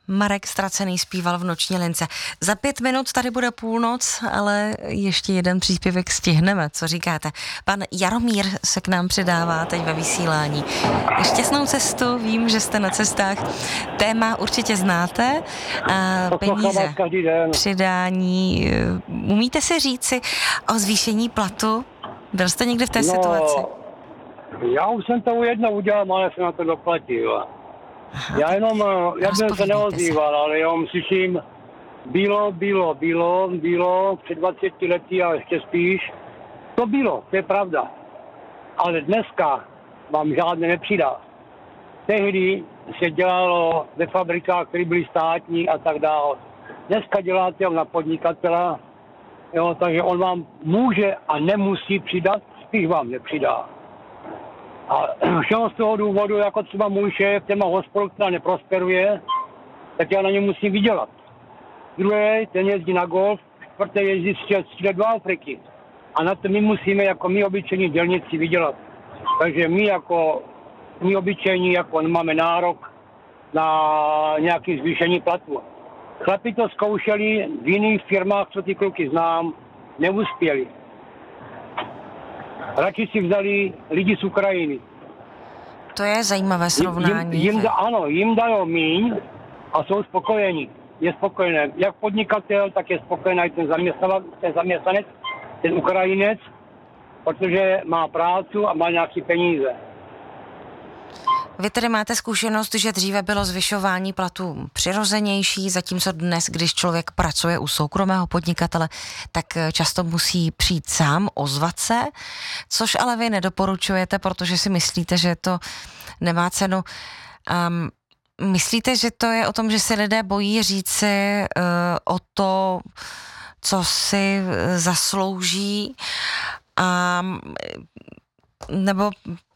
Marek Ztracený zpíval v Noční lince. Za 5 minut tady bude půlnoc, ale ještě jeden příspěvek stihneme. Co říkáte? Pan Jaromír se k nám přidává teď ve vysílání. Šťastnou cestu, vím, že jste na cestách. Téma určitě znáte. Peníze, přidání. Umíte si říci o zvýšení platu? Byl jste někdy v té situaci? Já už jsem to jednou udělal, ale jsem na to doplatil. Aha, Já jsem se neozýval, ale já slyším, bylo před 20 lety a ještě spíš. To bylo, to je pravda. Ale dneska vám žádné nepřidá. Tehdy se dělalo ve fabrikách, které byly státní a tak dále. Dneska děláte na podnikatela, jo, takže on vám může a nemusí přidat, spíš vám nepřidá. A všeho z toho důvodu, jako třeba můj šéf, ten má hospodu, která neprosperuje, tak já na něm musím vydělat. Druhý, ten jezdí na golf, čtvrtý jezdí střílet do Afriky. A na to my musíme jako my obyčejní dělníci vydělat. Takže my obyčejní jako nemáme nárok na nějaké zvýšení platu. Chlapi to zkoušeli v jiných firmách, co ty kluky znám, neuspěli. Radši si vzali lidi z Ukrajiny. To je zajímavé srovnání. Jim dají míň a jsou spokojení. Je spokojený jak podnikatel, tak je spokojený ten zaměstnanec, ten Ukrajinec, protože má prácu a má nějaké peníze. Vy tedy máte zkušenost, že dříve bylo zvyšování platů přirozenější, zatímco dnes, když člověk pracuje u soukromého podnikatele, tak často musí přijít sám, ozvat se, což ale vy nedoporučujete, protože si myslíte, že to nemá cenu. Myslíte, že to je o tom, že se lidé bojí říci o to, co si zaslouží, nebo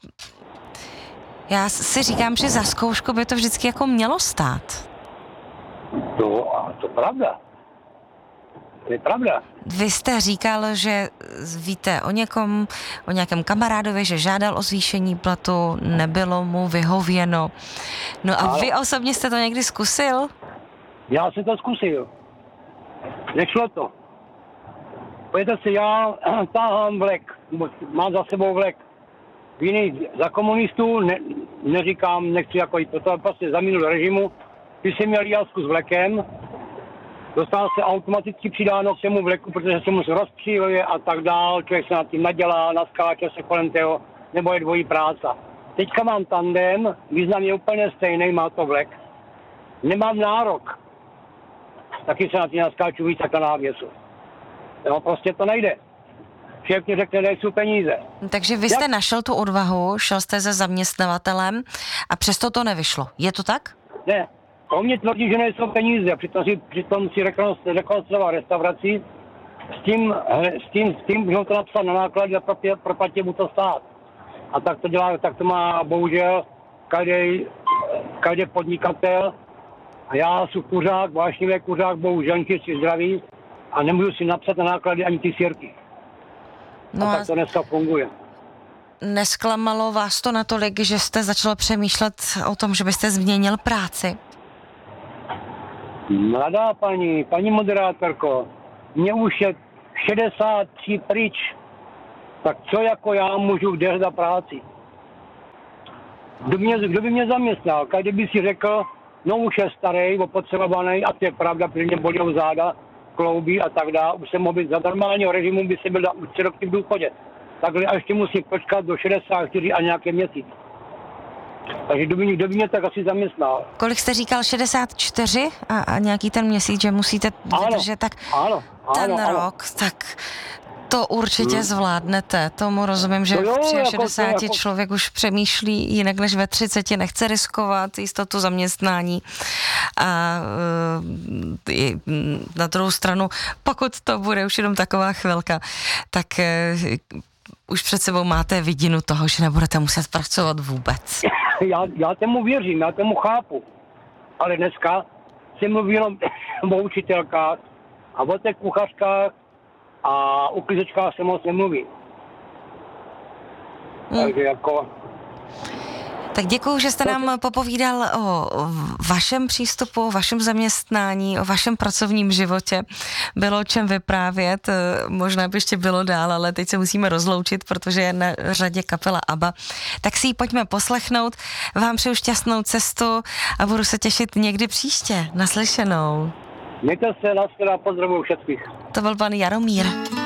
já si říkám, že za zkoušku by to vždycky jako mělo stát. To pravda. To je pravda. Vy jste říkal, že víte o nějakém kamarádovi, že žádal o zvýšení platu, nebylo mu vyhověno. No a vy osobně jste to někdy zkusil? Já jsem to zkusil. Nešlo to. Pojďte si, já táhám vlek, mám za sebou vlek. Jiný za komunistů, neříkám, nechci jako i to, prostě za minulý režimu, když jsem měl jazku s vlekem, dostal se automaticky přidáno k těmu vleku, protože se mu rozpříluje a tak dál, člověk se nad tím nadělá, naskáče se kolem toho, nebo je dvojí práce. Teďka mám tandem, význam je úplně stejný, má to vlek. Nemám nárok. Taky se na tím naskáču víc jak na návěsu. No, prostě to nejde. Šéf ti řekne, nejsou peníze. Takže vy jste našel tu odvahu, šel jste se zaměstnavatelem a přesto to nevyšlo. Je to tak? Ne. On mě tvrdí, že nejsou peníze. Přitom si rekonstruoval restauraci s tím, že on to napsal na náklady a proplatí mu to stát. A tak to má bohužel každý podnikatel. A já jsem kuřák, vášnivý kuřák, bohužel si zdraví a nemůžu si napsat na náklady ani ty sirky. No a tak to dneska funguje. Nesklamalo vás to natolik, že jste začal přemýšlet o tom, že byste změnil práci? Mladá paní moderátorko, mě už je 63 pryč. Tak co jako já můžu kde hledat práci? Kdo by mě zaměstnal? Každý by si řekl, no už je starý, opotřebovaný a to je pravda, protože mě bolí záda, kloubí a tak dále. Už jsem mohl být za normálního režimu, by se byl už 3 roky v důchodě. Takhle a ještě musím počkat do 64 a nějaké měsíc. Takže kdo by mě tak asi zaměstnal. Kolik jste říkal, 64 a nějaký ten měsíc, že musíte vydržet, tak ten rok, tak to určitě zvládnete. Tomu rozumím, že v 63 člověk už přemýšlí jinak než ve 30, nechce riskovat jistotu zaměstnání. A na druhou stranu, pokud to bude už jenom taková chvilka, tak už před sebou máte vidinu toho, že nebudete muset pracovat vůbec. Já tomu věřím, já tomu chápu. Ale dneska se mluví jenom o učitelkách a o těch kuchařkách a o klízečkách se moc nemluví. Takže jako... Tak děkuju, že jste nám popovídal o vašem přístupu, o vašem zaměstnání, o vašem pracovním životě. Bylo o čem vyprávět, možná by ještě bylo dál, ale teď se musíme rozloučit, protože je na řadě kapela ABBA. Tak si ji pojďme poslechnout. Vám přeju šťastnou cestu a budu se těšit někdy příště. Naslyšenou. Mějte se, na shledanou, pozdravuju všetkých. To byl pan Jaromír.